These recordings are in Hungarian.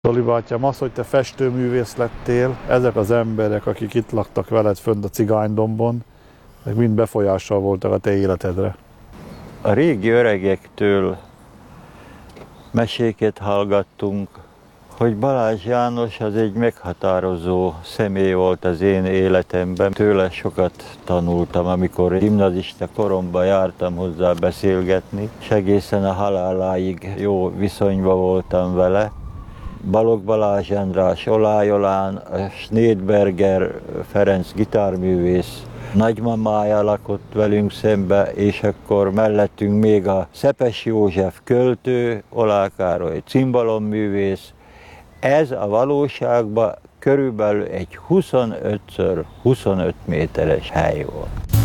Zoli bátyám, az, hogy te festőművész lettél, ezek az emberek, akik itt laktak veled fönt a Cigánydombon, meg mind befolyással voltak a te életedre. A régi öregektől meséket hallgattunk, hogy Balázs János az egy meghatározó személy volt az én életemben. Tőle sokat tanultam, amikor gimnazista koromban jártam hozzá beszélgetni, és egészen a haláláig jó viszonyban voltam vele. Balogh Balázs András, Oláh Jolán, Schneidberger Ferenc gitárművész nagymamája lakott velünk szembe, és akkor mellettünk még a Szepes József költő, Oláh Károly cimbalomművész. Ez a valóságban körülbelül egy 25x25 méteres hely volt.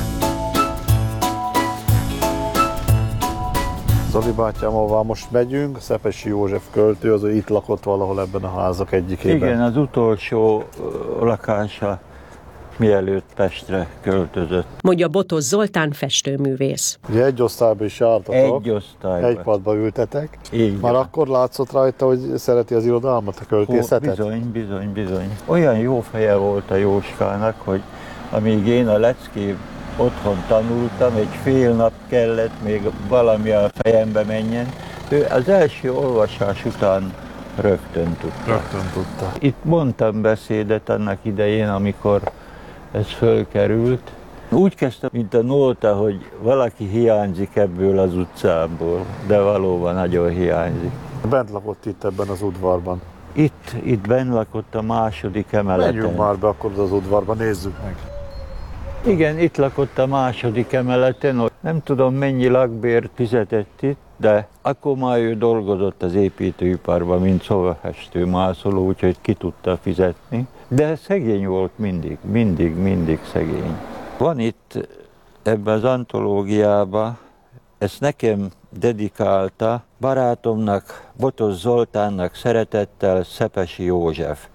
Zoli bátyám, ahová most megyünk, Szepesi József költő, az itt lakott valahol ebben a házak egyikében. Igen, az utolsó lakása, mielőtt Pestre költözött. Mondja Botos Zoltán festőművész. Ugye egy osztályban is jártatok, Egy osztályban. egy padba ültetek. Így Már van. akkor látszott rajta, hogy szereti az irodalmat, a költészetet? Bizony. Olyan jó feje volt a Jóskának, hogy amíg én a leckén otthon tanultam, egy fél nap kellett még valami a fejembe menjen. Ő az első olvasás után rögtön tudta. Itt mondtam beszédet annak idején, amikor ez fölkerült. Úgy kezdtem, mint a nóta, hogy valaki hiányzik ebből az utcából, de valóban nagyon hiányzik. Bent lakott itt ebben az udvarban. Itt benn lakott a második emeleten. Menjünk már be akkor az udvarba, nézzük meg. Igen, itt lakott a második emeleten. Nem tudom, mennyi lakbért fizetett itt, de akkor már ő dolgozott az építőiparban, mint szobafestő mászoló, úgyhogy ki tudta fizetni. De szegény volt mindig szegény. Van itt ebben az antológiában, ezt nekem dedikálta barátomnak, Botos Zoltánnak szeretettel Szepesi József.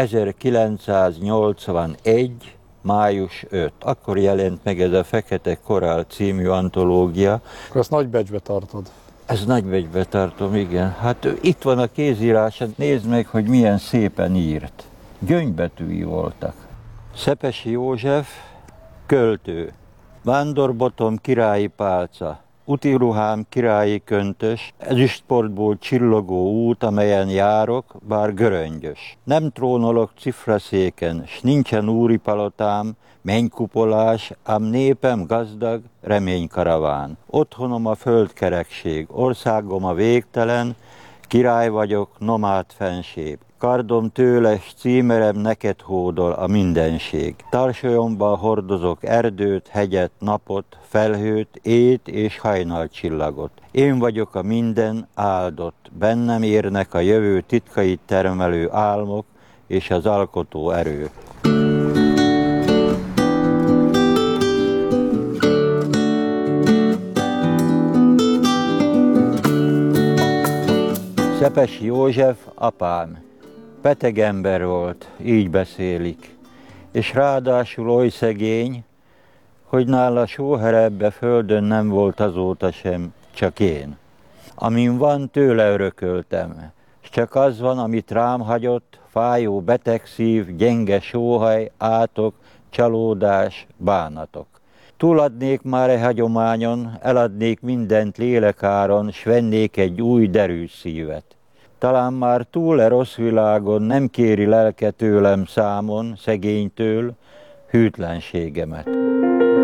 1981. május 5. Akkor jelent meg ez a Fekete Korál című antológia. Akkor ezt nagybecsbe tartod. Ez nagybecsbe tartom, igen. Hát itt van a kézírása, nézd meg, hogy milyen szépen írt. Gyöngybetűi voltak. Szepesi József, költő. Vándorbotom királyi pálca. Úti ruhám királyi köntös, ezüstportból csillogó út, amelyen járok, bár göröngyös. Nem trónolok cifraszéken, s nincsen úri palotám, mennykupolás, ám népem gazdag, reménykaraván. Otthonom a földkerekség, országom a végtelen, király vagyok, nomád fenség. Kardom tőle, s címerem neked hódol a mindenség. Tarsolyomban hordozok erdőt, hegyet, napot, felhőt, ét és hajnalcsillagot. Én vagyok a minden áldott, bennem érnek a jövő titkait termelő álmok és az alkotó erő. Szepesi József apám. Beteg ember volt, így beszélik, és ráadásul oly szegény, hogy nála soha ebbe földön nem volt azóta sem, csak én. Amin van, tőle örököltem, s csak az van, amit rám hagyott, fájó beteg szív, gyenge sóhaj, átok, csalódás, bánatok. Túladnék már e hagyományon, eladnék mindent lélekáron, s vennék egy új derűs szívet. Talán már túl rossz világon nem kéri lelke tőlem számon, szegénytől, hűtlenségemet.